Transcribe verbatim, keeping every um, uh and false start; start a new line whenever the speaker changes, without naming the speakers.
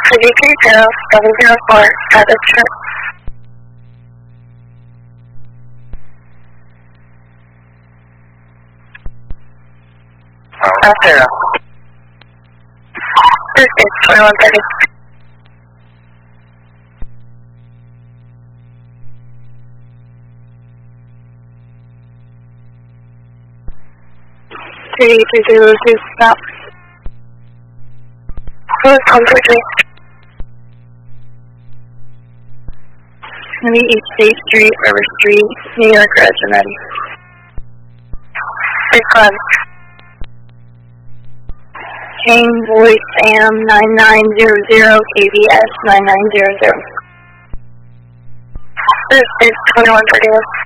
City three zero seven zero four, have a trip.
Oh, zero.
Thursday, twenty-one thirty. Three two zero two, stop. Who's home quickly? It's going to be East State Street, River Street, New York, Regimen. Refund. Kane Voice Sam nine nine zero zero, K V S nine nine zero zero. This is twenty-one thirty-one.